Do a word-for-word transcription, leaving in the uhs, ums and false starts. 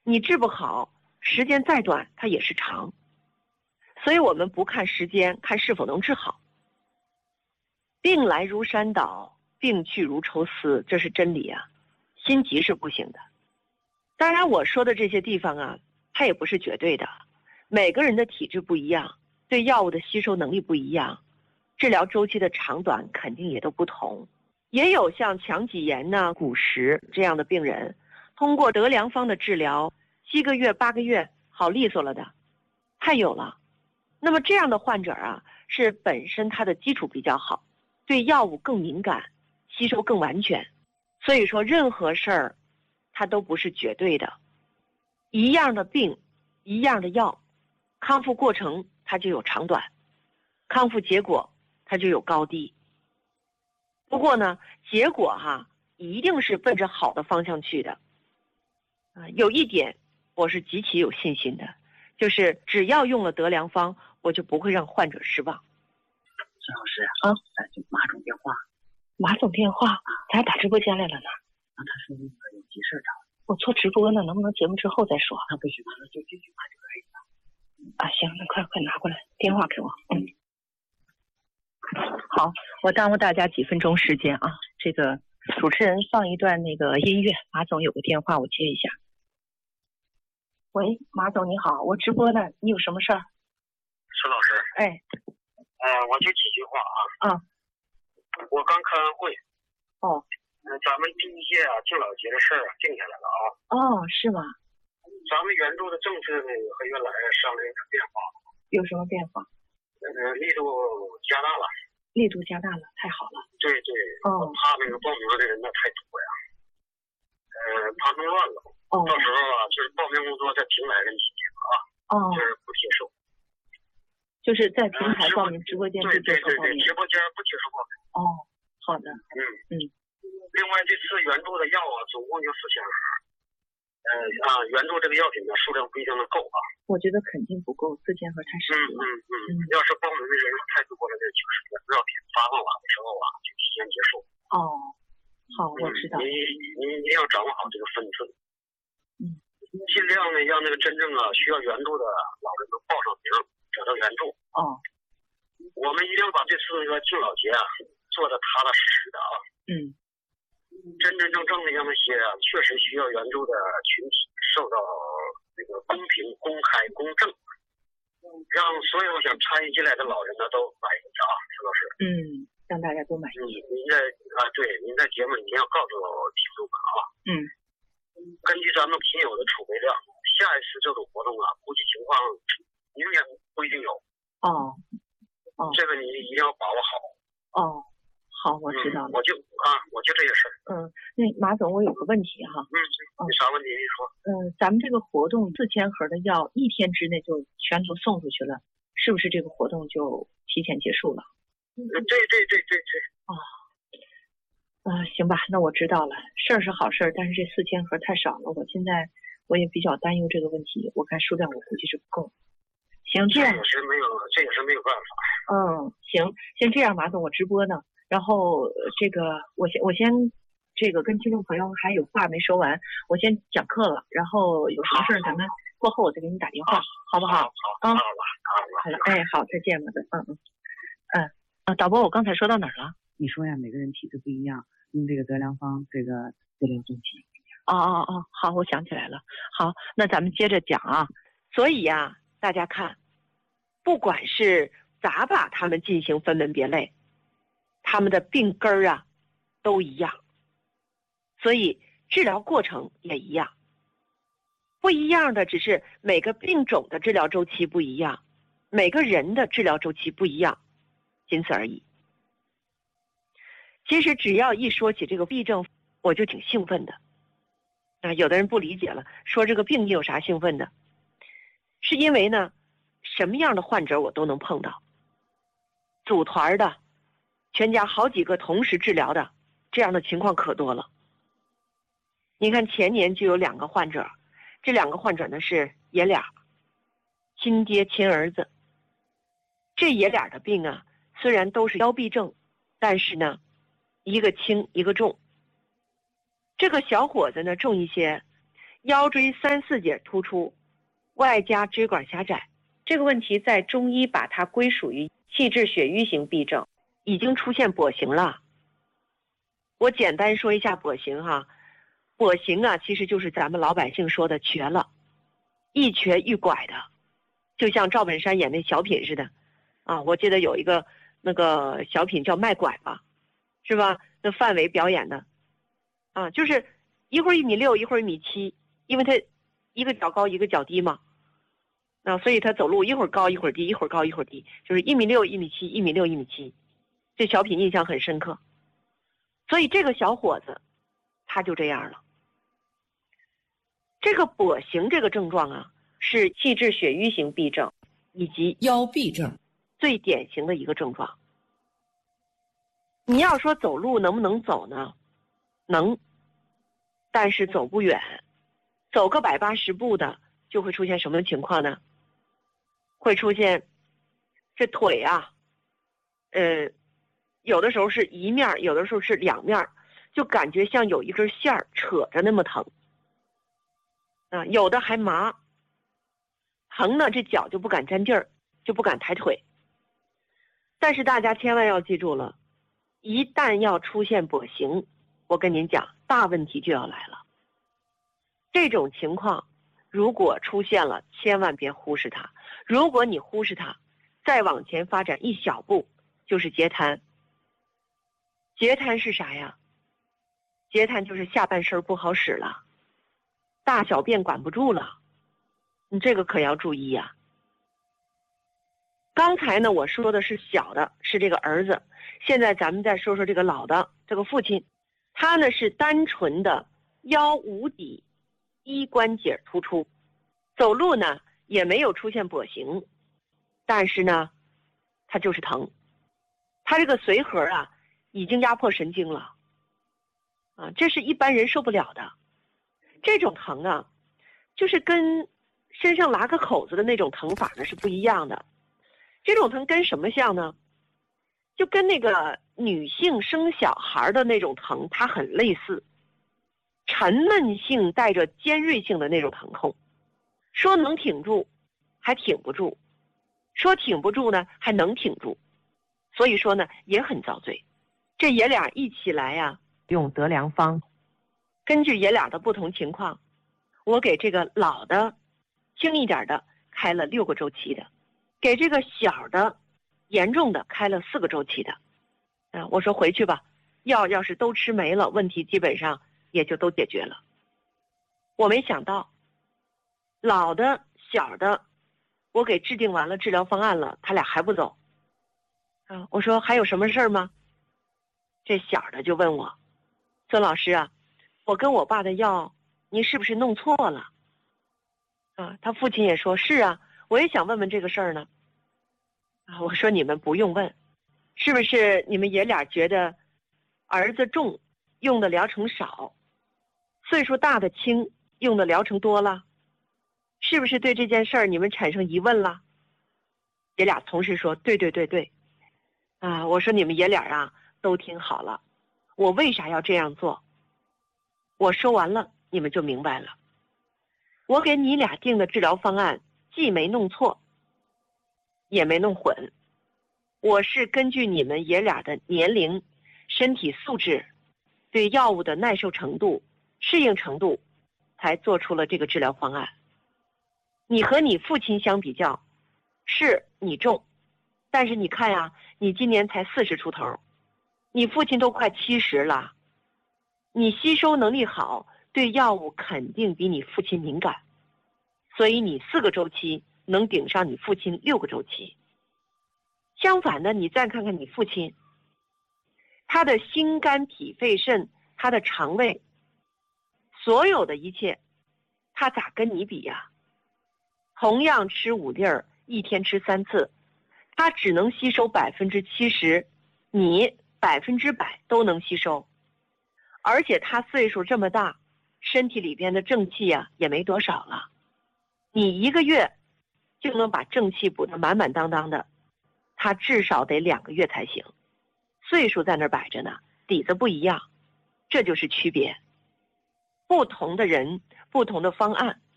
你治不好，时间再短它也是长。所以我们不看时间，看是否能治好。病来如山倒，病去如抽丝，这是真理啊，心急是不行的。当然我说的这些地方啊，它也不是绝对的，每个人的体质不一样，对药物的吸收能力不一样，治疗周期的长短肯定也都不同。也有像强脊炎呐、骨石这样的病人，通过德良方的治疗，七个月八个月好利索了的，太有了。那么这样的患者啊，是本身他的基础比较好，对药物更敏感，吸收更完全。所以说任何事儿它都不是绝对的，一样的病一样的药，康复过程它就有长短，康复结果它就有高低。不过呢，结果哈一定是奔着好的方向去的。啊，有一点我是极其有信心的，就是只要用了德良方，我就不会让患者失望。 孙老师啊，咱就马总电话。 马总电话，咱打直播间来了呢。 啊，他说那个有急事找我做直播呢，能不能节目之后再说？ 他不许，那就继续打就可以了。 啊，行，那快快拿过来，电话给我。嗯。好，我耽误大家几分钟时间啊。这个主持人放一段那个音乐，马总有个电话，我接一下。喂，马总你好，我直播呢，你有什么事儿？ 孙老师， 哎， 呃，我就几句话啊。 啊。 我刚开完会。 哦。 呃，咱们第一届啊敬老节的事儿啊定下来了啊。 哦，是吗？ 咱们援助的政策呢和原来商量有点变化。 有什么变化？ 呃，力度加大了。 力度加大了，太好了。 对对。 哦。 我怕那个报名的人呢太多呀，呃，怕弄乱了。 哦。 到时候啊，就是报名工作在平台上进行啊。 哦。 就是不接受。 就是在平台报名，直播间不接受报名。 对对对对，直播间不接受报名。 哦，好的。 嗯嗯。 另外，这次援助的药啊，总共就四千盒。呃啊，援助这个药品的数量不一定能够啊。 我觉得肯定不够，四千盒太少了。 嗯嗯嗯。要是报名的人太多了，这就是药品发放完的时候啊，就提前结束。 哦，好，我知道。 你你一定要掌握好这个分寸。 嗯。 尽量呢，让那个真正啊需要援助的老人能报上名，得到援助。 哦。 我们一定要把这次那个敬老节啊做得踏踏实实的啊。 嗯。 真真正正的让那些啊确实需要援助的群体受到这个公平、公开、公正，让所有想参与进来的老人呢都满意啊，陈老师。 嗯，让大家都满意。 你您在啊，对，您在节目里一定要告诉听众们啊。 嗯。 根据咱们亲友的储备量，下一次这种活动啊，估计情况明年不一定有。 哦。哦。 这个你一定要把握好。 哦。好，我知道了。 嗯、我就啊，我就这些事儿。 嗯，那马总，我有个问题哈。 嗯，有啥问题你说？ 嗯，咱们这个活动四千盒的药一天之内就全都送出去了，是不是这个活动就提前结束了？ 嗯，对对对对对。 哦，啊、呃，行吧，那我知道了。事儿是好事儿，但是这四千盒太少了，我现在我也比较担忧这个问题。我看数量我估计是不够。行，这样也是没有，这也是没有办法。 嗯，行，先这样，马总，我直播呢。然后这个我先我先这个跟听众朋友还有话没说完，我先讲课了，然后有什么事咱们过后我再给你打电话，好不好？ 好， 啊， 好了， 好了，哎，好，再见，马总，嗯嗯嗯啊，导播，我刚才说到哪儿了？ 你说呀，每个人体质不一样，用这个德良方这个治疗周期。 哦哦哦，好，我想起来了。好，那咱们接着讲啊。所以呀、啊，大家看，不管是咋把他们进行分门别类，他们的病根儿啊都一样，所以治疗过程也一样。不一样的只是每个病种的治疗周期不一样，每个人的治疗周期不一样，仅此而已。其实只要一说起这个痹症，我就挺兴奋的。啊，有的人不理解了，说这个病有啥兴奋的？是因为呢，什么样的患者我都能碰到，组团的，全家好几个同时治疗的，这样的情况可多了。你看前年就有两个患者，这两个患者呢是爷俩，亲爹亲儿子。这爷俩的病啊，虽然都是腰痹症，但是呢，一个轻一个重。这个小伙子呢重一些， 腰椎三四节突出，外加支管狭窄。 这个问题在中医把它归属于气滞血瘀型痹症， 已经出现跛行了。我简单说一下跛行哈，跛行啊，其实就是咱们老百姓说的瘸了，一瘸一拐的，就像赵本山演那小品似的啊。我记得有一个那个小品叫卖拐吧，是吧？那范伟表演的啊，就是一会儿一米六，一会儿一米七，因为他一个脚高一个脚低嘛，啊，所以他走路一会儿高一会儿低，一会儿高一会儿低，就是一米六一米七，一米六一米七。这小品印象很深刻。所以这个小伙子他就这样了。这个跛行这个症状啊，是气滞血瘀型痹症以及腰痹症最典型的一个症状。你要说走路能不能走呢？能，但是走不远，走个百八十步的就会出现什么情况呢？会出现这腿啊，呃，有的时候是一面，有的时候是两面，就感觉像有一根线儿扯着那么疼啊，有的还麻，疼呢，这脚就不敢沾地儿，就不敢抬腿。但是大家千万要记住了，一旦要出现跛行，我跟您讲，大问题就要来了。这种情况如果出现了，千万别忽视它。如果你忽视它，再往前发展一小步，就是截瘫。截瘫是啥呀？截瘫就是下半身不好使了，大小便管不住了，你这个可要注意呀。刚才呢我说的是小的，是这个儿子，现在咱们再说说这个老的，这个父亲，他呢是单纯的腰无底，一关节突出，走路呢也没有出现跛行，但是呢他就是疼，他这个髓核啊已经压迫神经了啊，这是一般人受不了的。这种疼啊就是跟身上拉个口子的那种疼法呢是不一样的。这种疼跟什么像呢？就跟那个女性生小孩的那种疼它很类似，沉闷性带着尖锐性的那种疼痛，说能挺住还挺不住，说挺不住呢还能挺住，所以说呢也很遭罪。这爷俩一起来呀、啊，用德良方，根据爷俩的不同情况，我给这个老的轻一点的开了六个周期的，给这个小的严重的开了四个周期的。啊，我说回去吧，药要是都吃没了，问题基本上也就都解决了。我没想到老的小的我给制定完了治疗方案了，他俩还不走啊。我说还有什么事儿吗？这小的就问我，孙老师啊，我跟我爸的药您是不是弄错了啊？他父亲也说是啊，我也想问问这个事儿呢啊。我说你们不用问，是不是你们爷俩觉得儿子重用的疗程少，岁数大的轻用的疗程多了？是不是对这件事儿你们产生疑问了？爷俩同时说对对对对啊。我说你们爷俩啊都听好了，我为啥要这样做？我说完了你们就明白了。我给你俩定的治疗方案既没弄错也没弄混，我是根据你们爷俩的年龄、身体素质、对药物的耐受程度、适应程度才做出了这个治疗方案。你和你父亲相比较，是你重，但是你看呀、啊，你今年才四十出头，你父亲都快七十了，你吸收能力好，对药物肯定比你父亲敏感，所以你四个周期能顶上你父亲六个周期。相反的，你再看看你父亲，他的心肝脾肺肾，他的肠胃，所有的一切，他咋跟你比呀？同样吃五粒儿，一天吃三次，他只能吸收百分之七十，你百分之百都能吸收。而且他岁数这么大，身体里边的正气呀、啊、也没多少了，你一个月就能把正气补得满满当当的，他至少得两个月才行。岁数在那儿摆着呢，底子不一样，这就是区别。不同的人， 不同的方案。